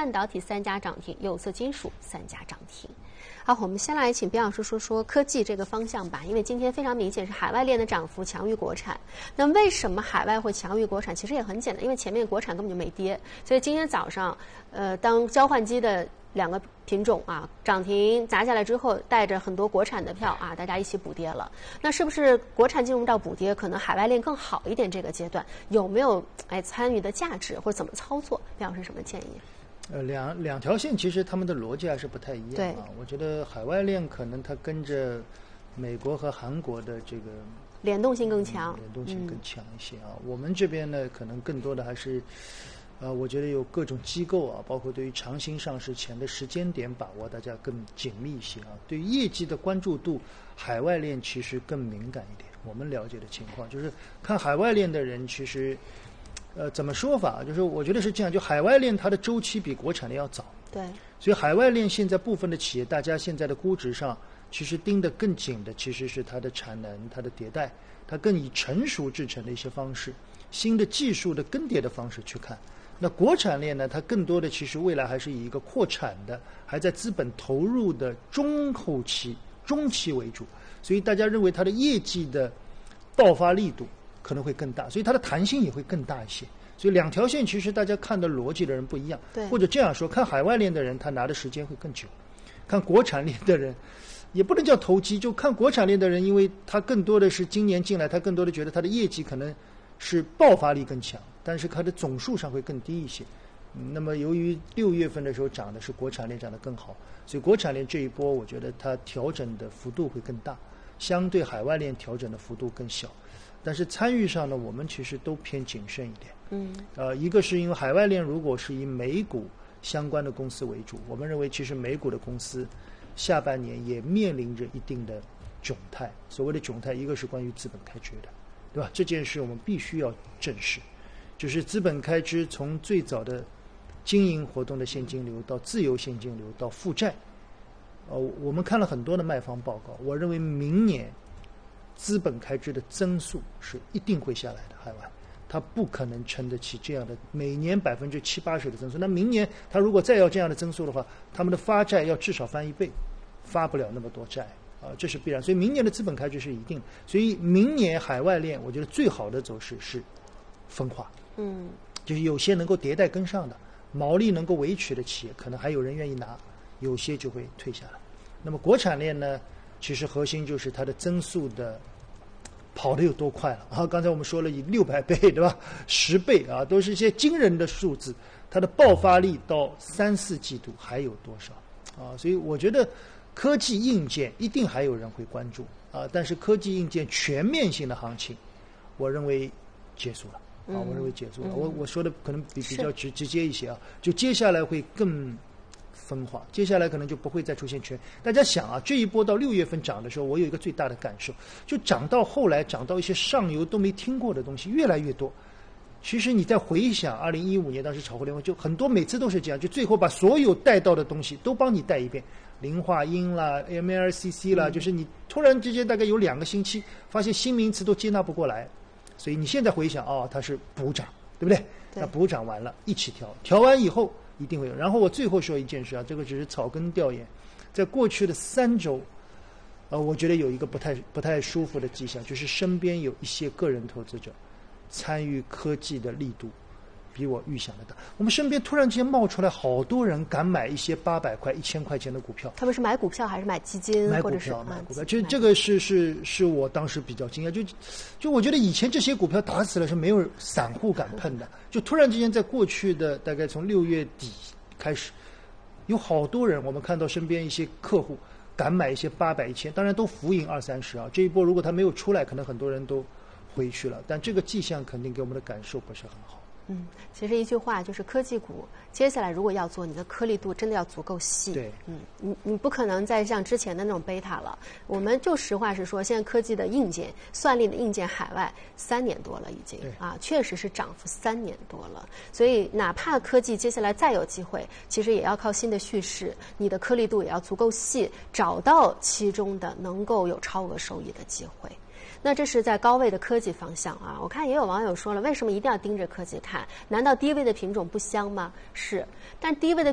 半导体3家涨停，有色金属3家涨停。好，我们先来请边老师说说科技这个方向吧，因为今天非常明显是海外链的涨幅强于国产。那为什么海外会强于国产？其实也很简单，因为前面国产根本就没跌，所以今天早上，当交换机的2个品种啊涨停砸下来之后，带着很多国产的票啊，大家一起补跌了。那是不是国产进入到补跌，可能海外链更好一点？这个阶段有没有参与的价值，或者怎么操作？边老师什么建议？ 两条线其实他们的逻辑还是不太一样啊。我觉得海外链可能它跟着美国和韩国的这个联动性更强， 联动性更强一些啊。我们这边呢，可能更多的还是我觉得有各种机构啊，包括对于长新上市前的时间点把握，大家更紧密一些啊。对于业绩的关注度，海外链其实更敏感一点。我们了解的情况就是，看海外链的人其实。怎么说法？就是我觉得是这样，就海外链它的周期比国产链要早， 对， 所以海外链现在部分的企业，大家现在的估值上，其实盯得更紧的其实是它的产能、它的迭代，它更以成熟制成的一些方式、新的技术的更迭的方式去看。那国产链呢，它更多的其实未来还是以一个扩产的，还在资本投入的中后期、中期为主，所以大家认为它的业绩的爆发力度可能会更大，所以它的弹性也会更大一些。所以两条线其实大家看的逻辑的人不一样， 对， 或者这样说，看海外链的人他拿的时间会更久，看国产链的人也不能叫投机，就看国产链的人，因为他更多的是今年进来，他更多的觉得他的业绩可能是爆发力更强，但是它的总数上会更低一些。那么由于6月份的时候涨的是国产链涨得更好，所以国产链这一波我觉得它调整的幅度会更大，相对海外链调整的幅度更小。但是参与上呢，我们其实都偏谨慎一点。一个是因为海外链如果是以美股相关的公司为主，我们认为其实美股的公司下半年也面临着一定的窘态。所谓的窘态，一个是关于资本开支的，对吧？这件事我们必须要正视，就是资本开支从最早的经营活动的现金流到自由现金流到负债。我们看了很多的卖方报告，我认为明年资本开支的增速是一定会下来的，海外它不可能撑得起这样的每年70%-80%的增速。那明年它如果再要这样的增速的话，他们的发债要至少翻1倍，发不了那么多债啊，这是必然。所以明年的资本开支是一定的。所以明年海外链我觉得最好的走势是分化，就是有些能够迭代跟上的，毛利能够维持的企业，可能还有人愿意拿，有些就会退下来。那么国产链呢？其实核心就是它的增速的跑得有多快了啊！刚才我们说了以600倍，对吧？10倍啊，都是一些惊人的数字。它的爆发力到3、4季度还有多少啊？所以我觉得科技硬件一定还有人会关注啊，但是科技硬件全面性的行情，我认为结束了啊！我认为结束了。我说的可能比较直接一些啊，就接下来会更分化，接下来可能就不会再出现大家想啊，这一波到6月份涨的时候，我有一个最大的感受，就涨到后来涨到一些上游都没听过的东西越来越多。其实你再回想2015年当时炒互联网，就很多每次都是这样，就最后把所有带到的东西都帮你带一遍，磷化铟啦 MLCC 啦，就是你突然之间大概有2个星期发现新名词都接纳不过来，所以你现在回想它是补涨，对不对？那补涨完了一起调完以后一定会有。然后我最后说一件事啊，这个只是草根调研，在过去的3周，我觉得有一个不太舒服的迹象，就是身边有一些个人投资者参与科技的力度比我预想的大。我们身边突然之间冒出来好多人敢买一些800块、1000块钱的股票。 他们是买股票还是买基金？ 买股票。其实这个是我当时比较惊讶，就我觉得以前这些股票打死了是没有散户敢碰的，就突然之间在过去的大概从6月底开始，有好多人我们看到身边一些客户敢买一些800、1000，当然都浮盈20-30啊。这一波如果他没有出来，可能很多人都回去了，但这个迹象肯定给我们的感受不是很好。 其实一句话就是科技股接下来如果要做，你的颗粒度真的要足够细。 对， 你不可能再像之前的那种贝塔了。我们就实话实说，现在科技的硬件、算力的硬件海外3年多了已经啊，确实是涨幅3年多了。所以哪怕科技接下来再有机会，其实也要靠新的叙事，你的颗粒度也要足够细，找到其中的能够有超额收益的机会。那这是在高位的科技方向啊，我看也有网友说了，为什么一定要盯着科技看？难道低位的品种不香吗？是，但低位的